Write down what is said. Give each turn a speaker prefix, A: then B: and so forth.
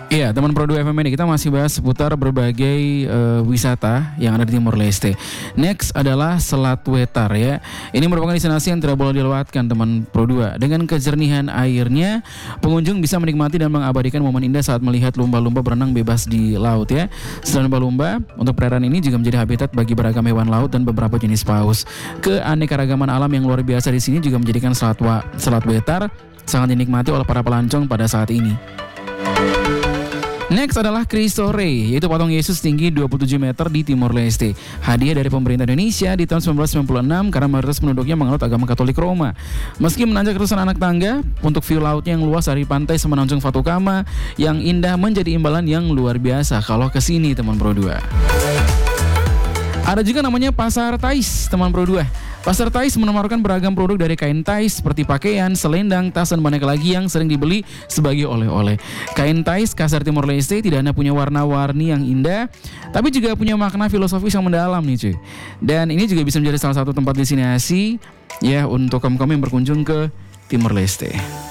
A: Iya, teman Pro 2 FM ini kita masih bahas seputar berbagai wisata yang ada di Timor Leste. Next adalah Selat Wetar ya. Ini merupakan destinasi yang tidak boleh dilewatkan teman Pro 2. Dengan kejernihan airnya, pengunjung bisa menikmati dan mengabadikan momen indah saat melihat lumba-lumba berenang bebas di laut ya. Selain lumba-lumba, untuk perairan ini juga menjadi habitat bagi beragam hewan laut dan beberapa jenis paus. Keanekaragaman alam yang luar biasa di sini juga menjadikan Selat Wetar sangat dinikmati oleh para pelancong pada saat ini. Next adalah Cristo Rey, yaitu patung Yesus tinggi 27 meter di Timor Leste. Hadiah dari pemerintah Indonesia di tahun 1996 karena mayoritas penduduknya menganut agama Katolik Roma. Meski menanjak terusan anak tangga, untuk view lautnya yang luas dari pantai semenanjung Fatukama yang indah menjadi imbalan yang luar biasa kalau kesini teman Pro 2. Ada juga namanya Pasar Thais teman Pro 2. Pasar Thais menawarkan beragam produk dari kain Thais seperti pakaian, selendang, tas, dan banyak lagi yang sering dibeli sebagai oleh-oleh. Kain Thais khas Timor Leste tidak hanya punya warna-warni yang indah, tapi juga punya makna filosofis yang mendalam nih cuy. Dan ini juga bisa menjadi salah satu tempat destinasi ya untuk kamu-kamu yang berkunjung ke Timor Leste.